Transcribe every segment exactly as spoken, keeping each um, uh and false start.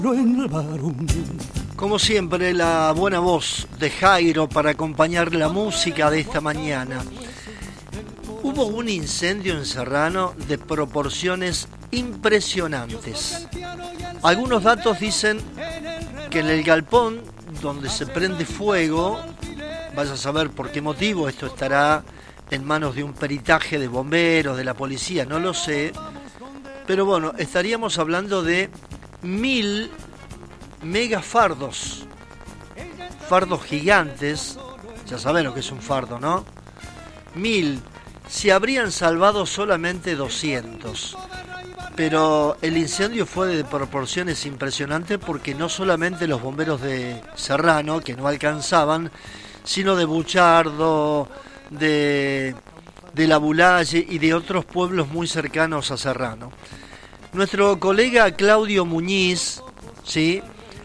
Como siempre, la buena voz de Jairo para acompañar la música de esta mañana. Hubo un incendio en Serrano de proporciones impresionantes. Algunos datos dicen que en el galpón donde se prende fuego, vaya a saber por qué motivo, esto estará en manos de un peritaje de bomberos, de la policía, no lo sé, pero bueno, estaríamos hablando de mil megafardos, fardos gigantes, ya saben lo que es un fardo, ¿no? Mil, se habrían salvado solamente doscientos, pero el incendio fue de proporciones impresionantes porque no solamente los bomberos de Serrano, que no alcanzaban, sino de Buchardo, de, de La Bulalle y de otros pueblos muy cercanos a Serrano. Nuestro colega Claudio Muñiz, ¿sí?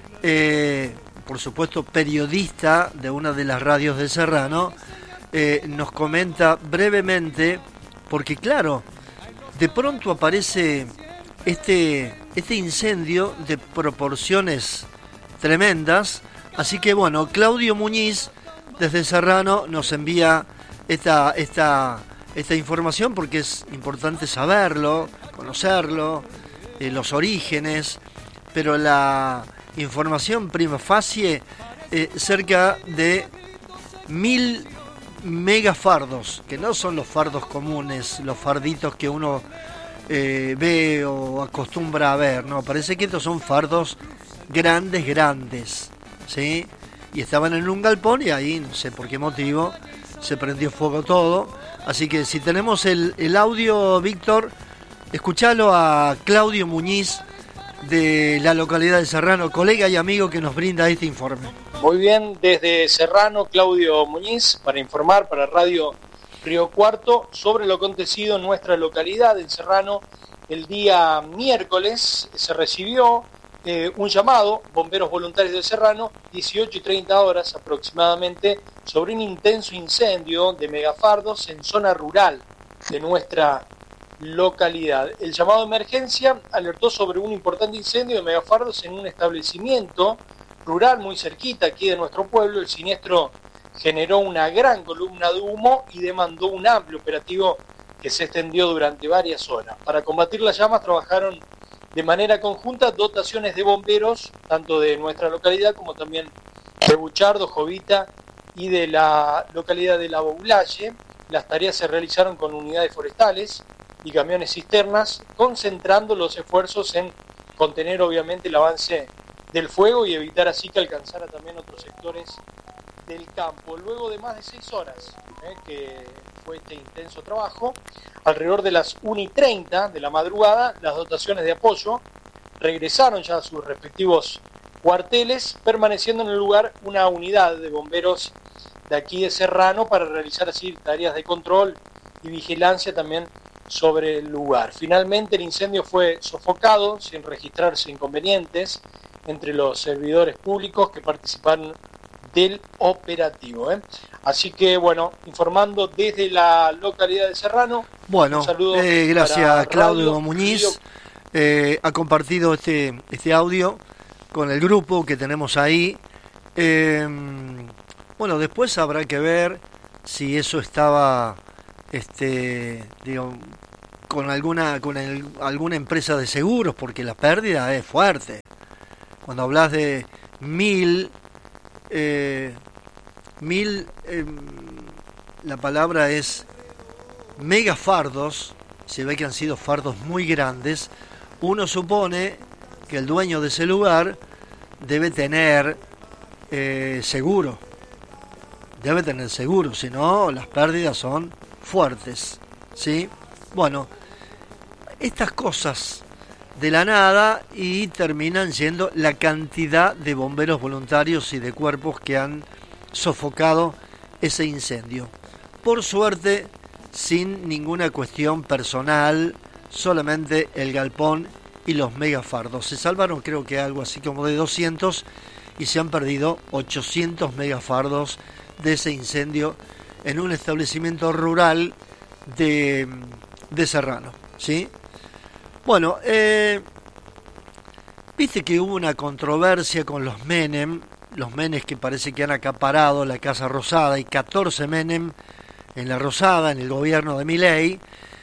Eh, por supuesto periodista de una de las radios de Serrano, eh, nos comenta brevemente, porque claro, de pronto aparece este, este incendio de proporciones tremendas, así que bueno, Claudio Muñiz desde Serrano nos envía esta, esta, esta información porque es importante saberlo, conocerlo, eh, los orígenes, pero la información prima facie, eh, cerca de mil megafardos, que no son los fardos comunes, los farditos que uno eh, ve o acostumbra a ver, no, parece que estos son fardos grandes, grandes, ¿sí? Y estaban en un galpón y ahí, no sé por qué motivo, se prendió fuego todo. Así que si tenemos el, el audio, Víctor, escuchalo a Claudio Muñiz de la localidad de Serrano, colega y amigo que nos brinda este informe. Muy bien, desde Serrano, Claudio Muñiz, para informar para Radio Río Cuarto sobre lo acontecido en nuestra localidad, en Serrano. El día miércoles se recibió Eh, un llamado, bomberos voluntarios de Serrano, dieciocho y treinta horas aproximadamente, sobre un intenso incendio de megafardos en zona rural de nuestra localidad. El llamado de emergencia alertó sobre un importante incendio de megafardos en un establecimiento rural muy cerquita aquí de nuestro pueblo. El siniestro generó una gran columna de humo y demandó un amplio operativo que se extendió durante varias horas. Para combatir las llamas trabajaron de manera conjunta dotaciones de bomberos, tanto de nuestra localidad como también de Buchardo, Jovita y de la localidad de La Bulalle. Las tareas se realizaron con unidades forestales y camiones cisternas, concentrando los esfuerzos en contener obviamente el avance del fuego y evitar así que alcanzara también otros sectores del campo. Luego de más de seis horas eh, que fue este intenso trabajo, alrededor de las una y treinta de la madrugada, las dotaciones de apoyo regresaron ya a sus respectivos cuarteles, permaneciendo en el lugar una unidad de bomberos de aquí de Serrano para realizar así tareas de control y vigilancia también sobre el lugar. Finalmente el incendio fue sofocado sin registrarse inconvenientes entre los servidores públicos que participaron del operativo. ¿eh? Así que, bueno, informando desde la localidad de Serrano. Bueno, un saludo eh, gracias Claudio Radio Muñiz. Eh, ha compartido este, este audio con el grupo que tenemos ahí. Eh, bueno, después habrá que ver si eso estaba, este, digo, con alguna, con el, alguna empresa de seguros, porque la pérdida es fuerte. Cuando hablas de mil Eh, mil, eh, la palabra es megafardos, se ve que han sido fardos muy grandes. Uno supone que el dueño de ese lugar debe tener eh, seguro, debe tener seguro, si no las pérdidas son fuertes, ¿sí? Bueno, estas cosas de la nada y terminan siendo la cantidad de bomberos voluntarios y de cuerpos que han sofocado ese incendio. Por suerte, sin ninguna cuestión personal, solamente el galpón y los megafardos. Se salvaron creo que algo así como de doscientos y se han perdido ochocientos megafardos de ese incendio en un establecimiento rural de, de Serrano, ¿sí? Bueno, eh, Viste que hubo una controversia con los Menem, los Menem que parece que han acaparado la Casa Rosada, y catorce Menem en la Rosada, en el gobierno de Milei,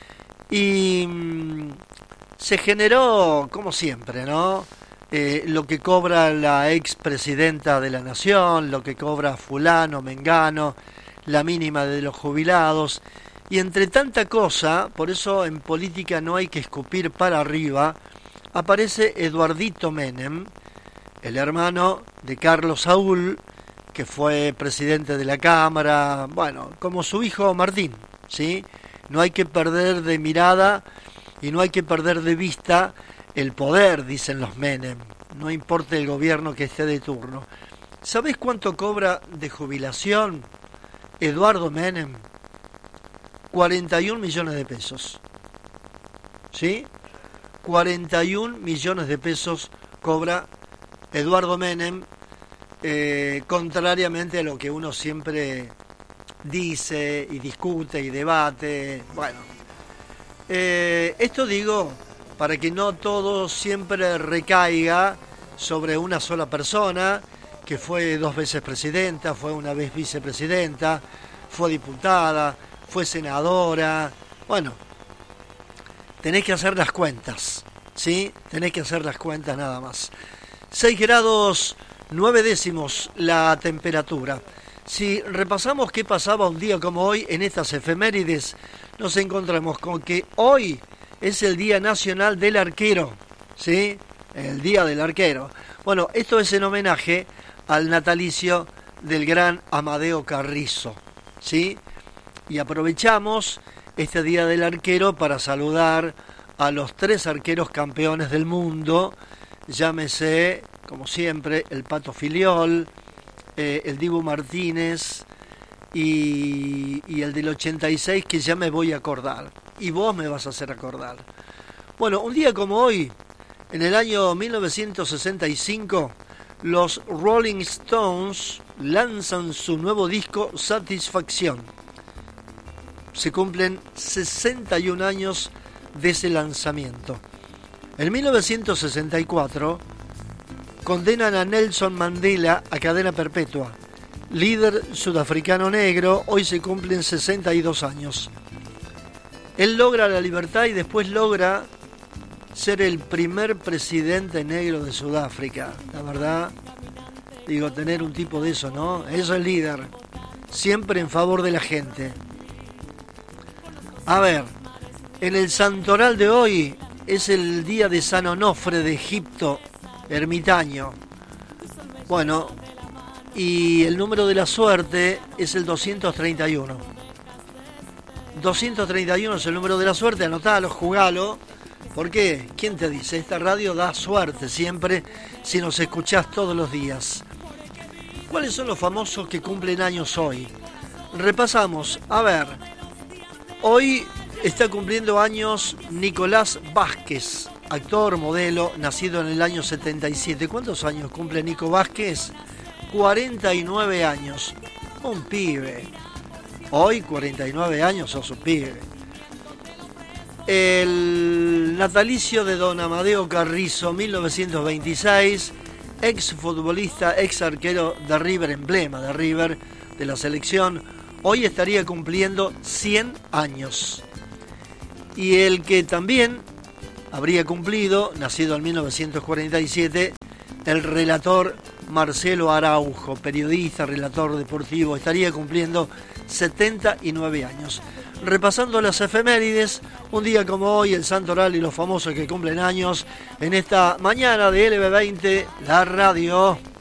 y mmm, se generó, como siempre, ¿no? Eh, lo que cobra la expresidenta de la Nación, lo que cobra fulano, mengano, la mínima de los jubilados, y entre tanta cosa, por eso en política no hay que escupir para arriba, aparece Eduardito Menem, el hermano de Carlos Saúl, que fue presidente de la Cámara, bueno, como su hijo Martín, ¿sí? No hay que perder de mirada y no hay que perder de vista el poder, dicen los Menem, no importa el gobierno que esté de turno. ¿Sabés cuánto cobra de jubilación Eduardo Menem? cuarenta y un millones de pesos. ¿Sí? cuarenta y un millones de pesos cobra Eduardo Menem, eh, contrariamente a lo que uno siempre dice y discute y debate. Bueno, eh, esto digo para que no todo siempre recaiga sobre una sola persona, que fue dos veces presidenta, fue una vez vicepresidenta, fue diputada, fue senadora. Bueno, tenés que hacer las cuentas, ¿sí? Tenés que hacer las cuentas nada más. seis grados nueve décimos la temperatura. Si repasamos qué pasaba un día como hoy en estas efemérides, nos encontramos con que hoy es el Día Nacional del Arquero, ¿sí? El Día del Arquero. Bueno, esto es en homenaje al natalicio del gran Amadeo Carrizo, ¿sí? Y aprovechamos este Día del Arquero para saludar a los tres arqueros campeones del mundo, llámese, como siempre, el Pato Filiol, eh, el Dibu Martínez y, y el del ochenta y seis, que ya me voy a acordar, y vos me vas a hacer acordar. Bueno, un día como hoy, en el año mil novecientos sesenta y cinco, los Rolling Stones lanzan su nuevo disco Satisfacción. Se cumplen sesenta y un años de ese lanzamiento. En mil novecientos sesenta y cuatro condenan a Nelson Mandela a cadena perpetua, líder sudafricano negro. Hoy se cumplen sesenta y dos años. Él logra la libertad y después logra ser el primer presidente negro de Sudáfrica. La verdad, digo, tener un tipo de eso, ¿no? Eso es líder, siempre en favor de la gente. A ver, en el santoral de hoy es el día de San Onofre de Egipto, ermitaño. Bueno, y el número de la suerte es el doscientos treinta y uno. doscientos treinta y uno es el número de la suerte, anotalo, jugalo. ¿Por qué? ¿Quién te dice? Esta radio da suerte siempre si nos escuchás todos los días. ¿Cuáles son los famosos que cumplen años hoy? Repasamos, a ver. Hoy está cumpliendo años Nicolás Vázquez, actor, modelo, nacido en el año setenta y siete. ¿Cuántos años cumple Nico Vázquez? cuarenta y nueve años. Un pibe. Hoy, cuarenta y nueve años, sos un pibe. El natalicio de don Amadeo Carrizo, mil novecientos veintiséis, ex futbolista, ex arquero de River, emblema de River, de la selección. Hoy estaría cumpliendo cien años. Y el que también habría cumplido, nacido en mil novecientos cuarenta y siete, el relator Marcelo Araujo, periodista, relator deportivo, estaría cumpliendo setenta y nueve años. Repasando las efemérides, un día como hoy, el santoral y los famosos que cumplen años en esta mañana de L B veinte, la radio.